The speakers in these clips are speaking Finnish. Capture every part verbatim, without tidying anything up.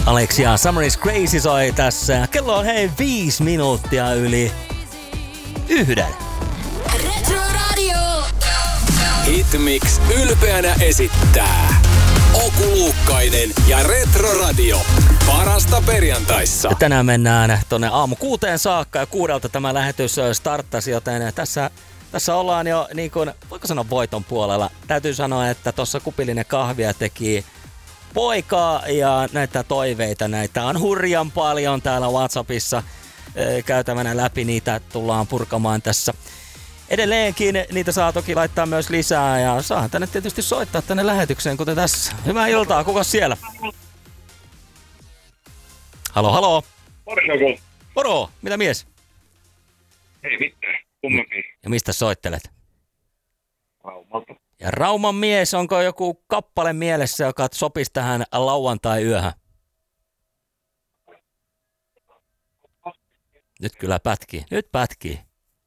Alexia Summer is Crazy soi tässä. Kello on hei viisi minuuttia yli yhden. Retro Radio. Hitmix ylpeänä esittää Oku Luukkainen ja Retro Radio. Parasta perjantaissa. Tänään mennään tonne aamu kuuteen saakka ja kuudelta tämä lähetys starttasi, joten tässä, tässä ollaan jo niin kuin, voiko sanoa voiton puolella. Täytyy sanoa, että tuossa kupillinen kahvia teki poikaa ja näitä toiveita, näitä on hurjan paljon täällä WhatsAppissa käytävänä läpi, niitä tullaan purkamaan tässä. Edelleenkin niitä saa toki laittaa myös lisää ja saa tänne tietysti soittaa tänne lähetykseen, kuten tässä. Hyvää iltaa, kukas siellä? Halo, halo. Moro. Moro, mitä mies? Ei mitään, kummempi. Ja mistä soittelet? Raumalta. Ja Rauman mies, onko joku kappale mielessä, joka sopisi tähän lauantai-yöhön? Nyt kyllä pätkii, nyt pätkii.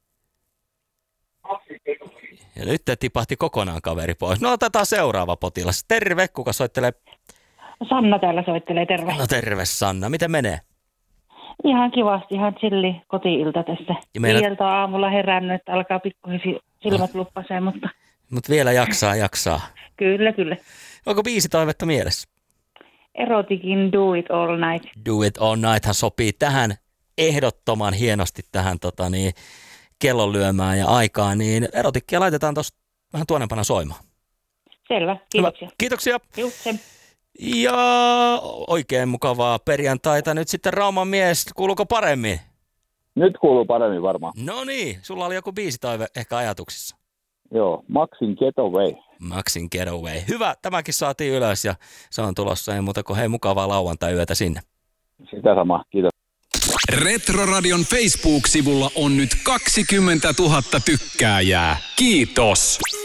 Ja nyt tipahti kokonaan kaveri pois. No otetaan seuraava potilas. Terve, kuka soittelee? Sanna täällä soittelee, terve. No terve Sanna, miten menee? Ihan kivasti, ihan chilli koti-ilta tässä. Meillä... Viieltä on aamulla herännyt, että alkaa pikkuhiljaa silmät luppaseen, mutta... Mutta vielä jaksaa, jaksaa. Kyllä, kyllä. Onko biisi toivetta mielessä? Erotikin Do It All Night. Do It All Nighthan sopii tähän ehdottoman hienosti tähän tota, niin, kellon lyömään ja aikaan, niin erotikkia laitetaan tuossa vähän tuonempana soimaan. Selvä, kiitoksia. Hyvä. Kiitoksia. Jutsen. Ja oikein mukavaa perjantaita nyt sitten Rauman mies. Kuuluuko paremmin? Nyt kuuluu paremmin varmaan. No niin, sulla oli joku biisitoive ehkä ajatuksissa. Joo, Maxin Getaway. Maxin Getaway. Hyvä, tämäkin saatiin ylös ja se on tulossa. Ei muuta kuin hei mukavaa lauantai-yötä sinne. Sitä samaa, kiitos. Retroradion Facebook-sivulla on nyt kaksikymmentätuhatta tykkääjää. Kiitos!